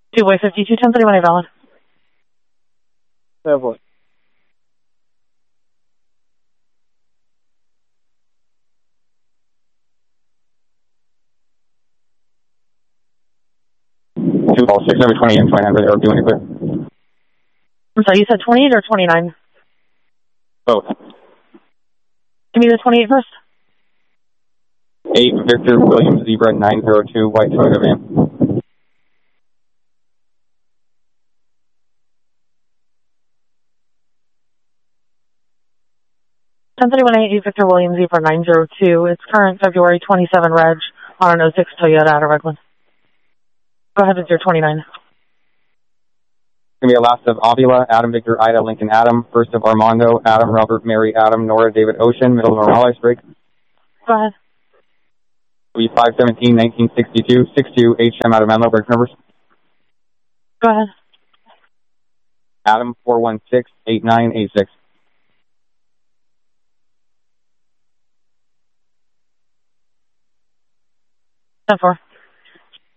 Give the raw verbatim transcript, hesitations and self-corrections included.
Two boy fifty-two, ten thirty-one, A valid. Seven. Two ball six, over twenty and twenty-nine, are doing it clear. I'm sorry, you said twenty-eight or twenty-nine? Both. Give me the twenty-eight first. eight, Victor Williams, Zebra, nine zero two, white Toyota van. ten thirty-one, eight, Victor Williams, Zebra, nine zero two. It's current February twenty-seven reg on an oh six Toyota out of Redland. Go ahead with your twenty-nine. It's going to be a last of Avila, Adam, Victor, Ida, Lincoln, Adam. First of Armando, Adam, Robert, Mary, Adam, Nora, David, Ocean. Middle of Morales, break. Go ahead. It'll be five seventeen, nineteen sixty-two, six two, H M out of Menlo, break numbers. Go ahead. Adam, four one six, eight nine eight six. ten four.